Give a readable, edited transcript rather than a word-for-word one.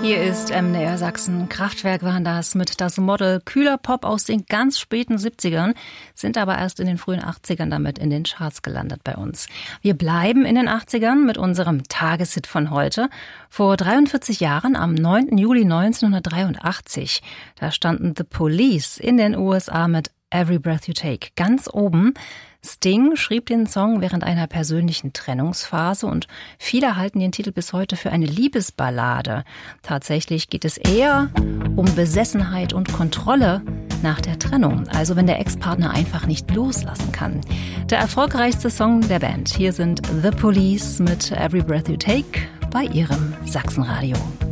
Hier ist MDR Sachsen. Kraftwerk waren das mit Das Model. Kühler Pop aus den ganz späten 70ern, sind aber erst in den frühen 80ern damit in den Charts gelandet bei uns. Wir bleiben in den 80ern mit unserem Tageshit von heute. Vor 43 Jahren, am 9. Juli 1983, da standen The Police in den USA mit Every Breath You Take ganz oben. Sting schrieb den Song während einer persönlichen Trennungsphase und viele halten den Titel bis heute für eine Liebesballade. Tatsächlich geht es eher um Besessenheit und Kontrolle nach der Trennung, also wenn der Ex-Partner einfach nicht loslassen kann. Der erfolgreichste Song der Band. Hier sind The Police mit Every Breath You Take bei ihrem Sachsenradio.